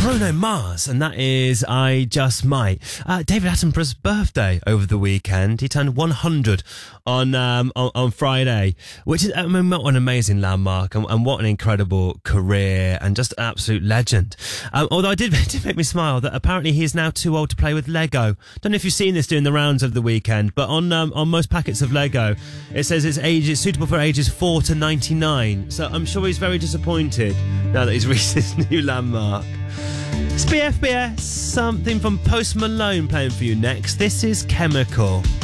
Bruno Mars, and that is I Just Might. David Attenborough's birthday over the weekend. He turned 100 on Friday, which is, what an amazing landmark, and what an incredible career, and just an absolute legend. Although it did make me smile that apparently he is now too old to play with Lego. Don't know if you've seen this doing the rounds of the weekend, but on most packets of Lego, it says it's suitable for ages 4 to 99. So I'm sure he's very disappointed now that he's reached this new landmark. It's BFBS, something from Post Malone playing for you next. This is Chemical.